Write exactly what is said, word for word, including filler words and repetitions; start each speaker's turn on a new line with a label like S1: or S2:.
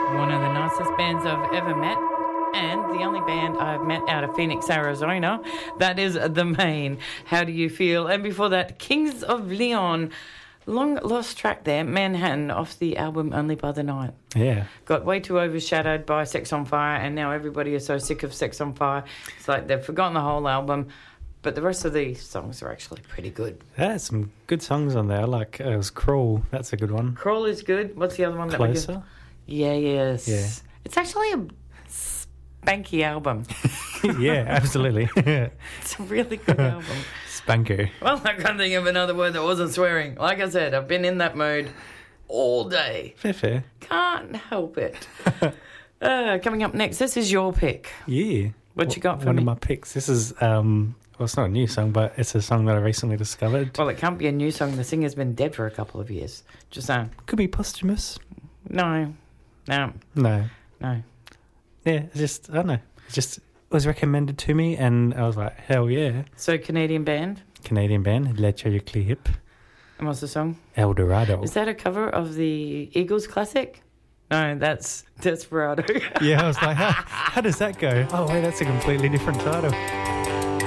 S1: One of the nicest bands I've ever met, and the only band I've met out of Phoenix, Arizona. That is The Maine. How do you feel? And before that, Kings of Leon. Long lost track there, Manhattan, off the album Only by the Night.
S2: Yeah.
S1: Got way too overshadowed by Sex on Fire, and now everybody is so sick of Sex on Fire. It's like they've forgotten the whole album. But the rest of these songs are actually pretty good.
S2: There's some good songs on there. Like, uh, it was Crawl. That's a good one.
S1: Crawl is good. What's the other one?
S2: Closer?
S1: That we Yeah, yes.
S2: Yeah.
S1: It's actually a spanky album.
S2: Yeah, absolutely.
S1: It's a really good album.
S2: Spanker.
S1: Well, I can't think of another word that wasn't swearing. Like I said, I've been in that mode all day.
S2: Fair, fair.
S1: Can't help it. uh, coming up next, this is your pick.
S2: Yeah.
S1: What you got for
S2: One
S1: me?
S2: of my picks. This is, um, well, it's not a new song, but it's a song that I recently discovered.
S1: Well, it can't be a new song. The singer's been dead for a couple of years. Just saying.
S2: Could be posthumous.
S1: No. No.
S2: No.
S1: No.
S2: Yeah, it's just, I don't know. It just was recommended to me, and I was like, hell yeah.
S1: So, Canadian band.
S2: Canadian band, Le Cherry Hip.
S1: And what's the song?
S2: El Dorado.
S1: Is that a cover of the Eagles classic? No, that's Desperado.
S2: Yeah, I was like, how, how does that go? Oh, wait, that's a completely different title.